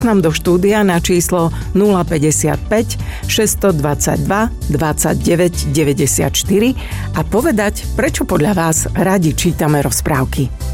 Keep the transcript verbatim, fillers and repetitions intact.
nám do štúdia na číslo nula päťdesiatpäť šesťstodvadsaťdva dvadsaťdeväť deväťdesiatštyri a povedať, prečo podľa vás radi čítame rozprávky.